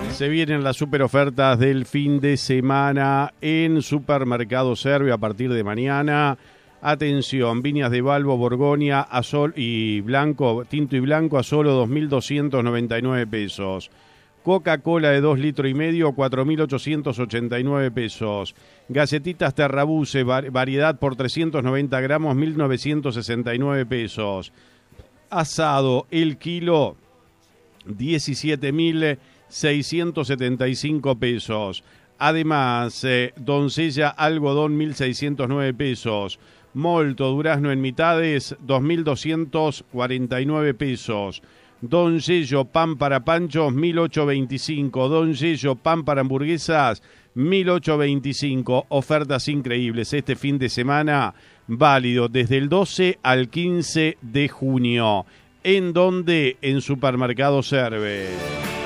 Se vienen las super ofertas del fin de semana en Supermercado Serve a partir de mañana. Atención, viñas de Balbo, Borgoña, tinto y blanco a solo 2.299 pesos. Coca-Cola de 2,5 litros, 4.889 pesos. Galletitas Terrabuse, variedad por 390 gramos, 1.969 pesos. Asado, el kilo, 17.675 pesos. Además, doncella algodón, 1.609 pesos. Molto durazno en mitades, 2.249 pesos. Don Yello pan para panchos, 1.825. Don Yello pan para hamburguesas, 1.825. Ofertas increíbles este fin de semana, válido desde el 12 al 15 de junio. ¿En dónde? En Supermercado Serve.